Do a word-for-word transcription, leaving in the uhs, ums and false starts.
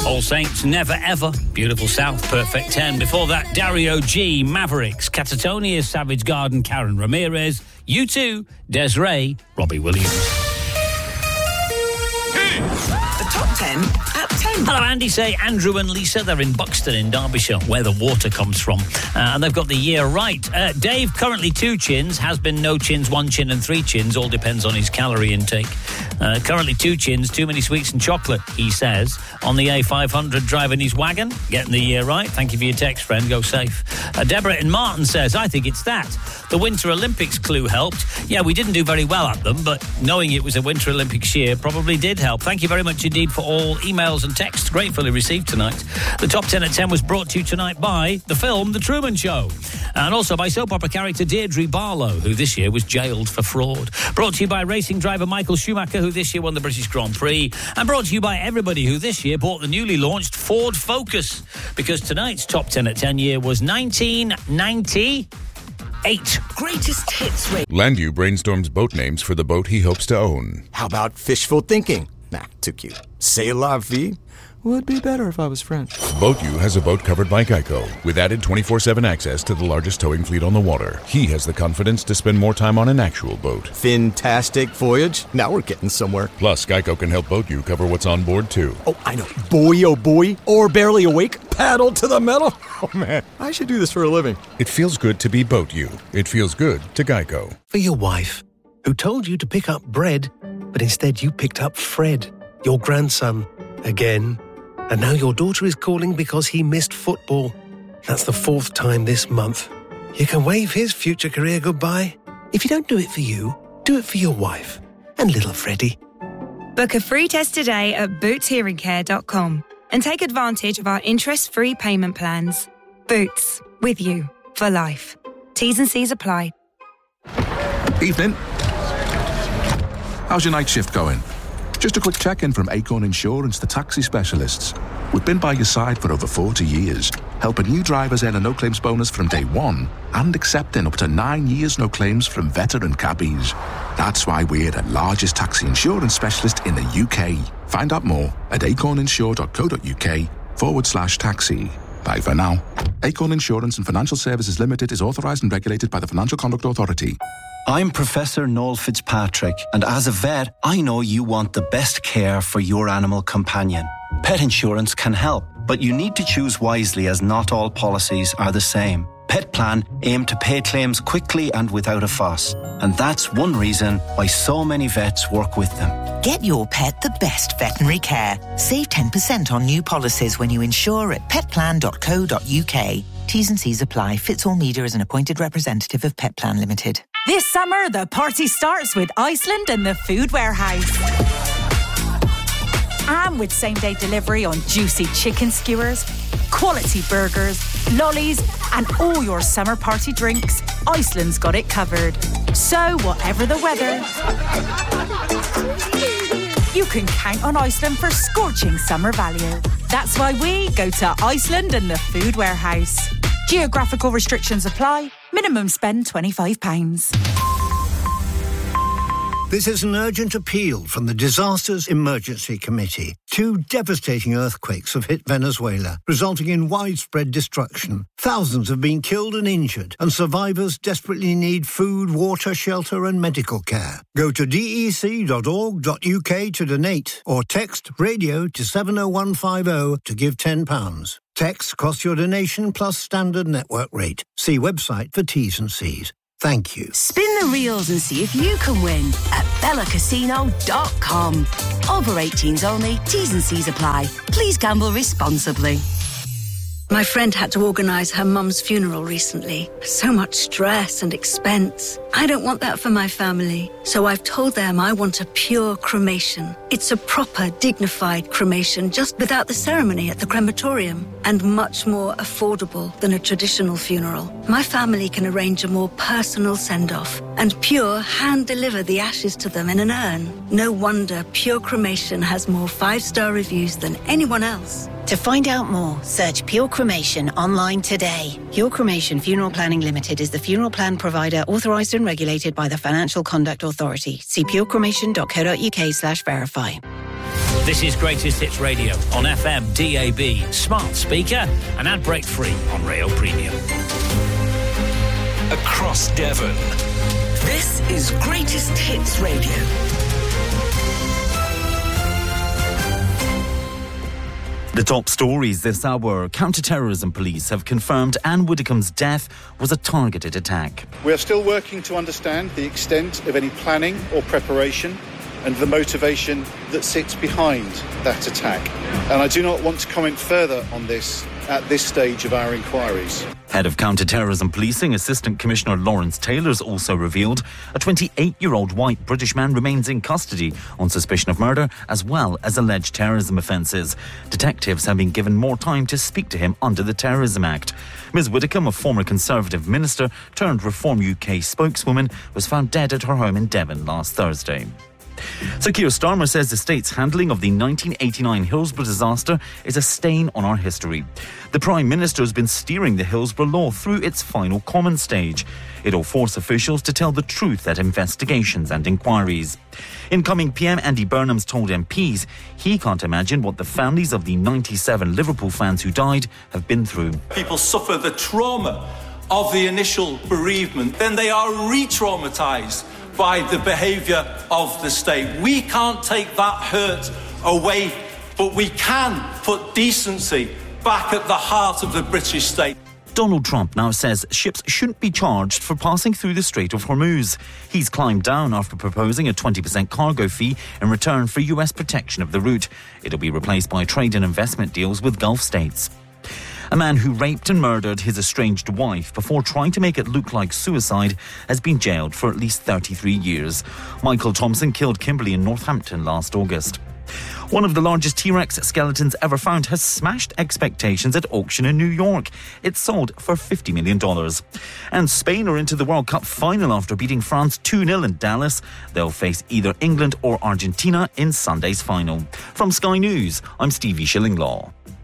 All Saints, Never Ever. Beautiful South, Perfect ten. Before that, Dario G, Mavericks, Catatonia, Savage Garden, Karen Ramirez, U two, Des'ree, Robbie Williams. The top ten at ten. Hello, Andy. Say Andrew and Lisa. They're in Buxton in Derbyshire, where the water comes from. Uh, and they've got the year right. Uh, Dave, currently two chins. Has been no chins, one chin and three chins. All depends on his calorie intake. Uh, currently two chins, too many sweets and chocolate, he says. On the A five hundred, driving his wagon. Getting the year right. Thank you for your text, friend. Go safe. Uh, Deborah in Martin says, I think it's that. The Winter Olympics clue helped. Yeah, we didn't do very well at them, but knowing it was a Winter Olympics year probably did help. Thank you very much indeed for all emails and texts gratefully received tonight. The top ten at ten was brought to you tonight by the film The Truman Show, and also by soap opera character Deirdre Barlow, who this year was jailed for fraud. Brought to you by racing driver Michael Schumacher, who this year won the British Grand Prix, and brought to you by everybody who this year bought the newly launched Ford Focus, because tonight's top ten at ten year was nineteen ninety-eight. Greatest hits rate. Landu brainstorms boat names for the boat he hopes to own. How about fishful thinking? Nah, too cute. C'est la vie. Would be better if I was French. BoatU has a boat covered by Geico, with added twenty-four seven access to the largest towing fleet on the water. He has the confidence to spend more time on an actual boat. Fantastic voyage. Now we're getting somewhere. Plus, Geico can help BoatU cover what's on board, too. Oh, I know. Boy, oh boy. Or barely awake. Paddle to the metal. Oh, man. I should do this for a living. It feels good to be BoatU. It feels good to Geico. For your wife, who told you to pick up bread, but instead you picked up Fred, your grandson, again. And now your daughter is calling because he missed football. That's the fourth time this month. You can wave his future career goodbye. If you don't do it for you, do it for your wife and little Freddie. Book a free test today at boots hearing care dot com and take advantage of our interest-free payment plans. Boots, with you for life. T's and C's apply. Evening. How's your night shift going? Just a quick check-in from Acorn Insurance, the taxi specialists. We've been by your side for over forty years, helping new drivers earn a no-claims bonus from day one and accepting up to nine years no claims from veteran cabbies. That's why we're the largest taxi insurance specialist in the U K. Find out more at acorninsure.co.uk forward slash taxi. Bye for now. Acorn Insurance and Financial Services Limited is authorised and regulated by the Financial Conduct Authority. I'm Professor Noel Fitzpatrick, and as a vet, I know you want the best care for your animal companion. Pet insurance can help, but you need to choose wisely as not all policies are the same. Pet Plan aim to pay claims quickly and without a fuss, and that's one reason why so many vets work with them. Get your pet the best veterinary care. Save ten percent on new policies when you insure at pet plan dot co dot uk. T's and C's apply. Fitz Media is an appointed representative of Pet Plan Limited. This summer, the party starts with Iceland and the Food Warehouse. And with same-day delivery on juicy chicken skewers, quality burgers, lollies, and all your summer party drinks, Iceland's got it covered. So, whatever the weather, you can count on Iceland for scorching summer value. That's why we go to Iceland and the Food Warehouse. Geographical restrictions apply. Minimum spend twenty-five pounds. This is an urgent appeal from the Disasters Emergency Committee. Two devastating earthquakes have hit Venezuela, resulting in widespread destruction. Thousands have been killed and injured, and survivors desperately need food, water, shelter and medical care. Go to d e c dot org dot u k to donate, or text radio to seven oh one five oh to give ten pounds. Text costs your donation plus standard network rate. See website for T's and C's. Thank you. Spin the reels and see if you can win at bella casino dot com. Over eighteens only, T's and C's apply. Please gamble responsibly. My friend had to organise her mum's funeral recently. So much stress and expense. I don't want that for my family, so I've told them I want a pure cremation. It's a proper, dignified cremation, just without the ceremony at the crematorium, and much more affordable than a traditional funeral. My family can arrange a more personal send-off, and Pure hand-deliver the ashes to them in an urn. No wonder Pure Cremation has more five-star reviews than anyone else. To find out more, search Pure Cremation online today. Pure Cremation Funeral Planning Limited is the funeral plan provider authorised and regulated by the Financial Conduct Authority. See pure cremation dot co dot uk slash verify. This is Greatest Hits Radio on F M, D A B, smart speaker and ad break free on Rayo Premium. Across Devon. This is Greatest Hits Radio. The top stories this hour. Counter-terrorism police have confirmed Anne Widdecombe's death was a targeted attack. We are still working to understand the extent of any planning or preparation and the motivation that sits behind that attack. And I do not want to comment further on this at this stage of our inquiries. Head of Counter-Terrorism Policing, Assistant Commissioner Lawrence Taylor's also revealed a twenty-eight-year-old white British man remains in custody on suspicion of murder as well as alleged terrorism offences. Detectives have been given more time to speak to him under the Terrorism Act. Miz Widdecombe, a former Conservative minister turned Reform U K spokeswoman, was found dead at her home in Devon last Thursday. Sir Keir Starmer says the state's handling of the nineteen eighty-nine Hillsborough disaster is a stain on our history. The Prime Minister has been steering the Hillsborough law through its final comment stage. It'll force officials to tell the truth at investigations and inquiries. Incoming P M Andy Burnham's told M Ps he can't imagine what the families of the ninety-seven Liverpool fans who died have been through. People suffer the trauma of the initial bereavement, then they are re-traumatised by the behaviour of the state. We can't take that hurt away, but we can put decency back at the heart of the British state. Donald Trump now says ships shouldn't be charged for passing through the Strait of Hormuz. He's climbed down after proposing a twenty percent cargo fee in return for U S protection of the route. It'll be replaced by trade and investment deals with Gulf states. A man who raped and murdered his estranged wife before trying to make it look like suicide has been jailed for at least thirty-three years. Michael Thompson killed Kimberly in Northampton last August. One of the largest T-Rex skeletons ever found has smashed expectations at auction in New York. It sold for fifty million dollars. And Spain are into the World Cup final after beating France two nil in Dallas. They'll face either England or Argentina in Sunday's final. From Sky News, I'm Stevie Shillinglaw.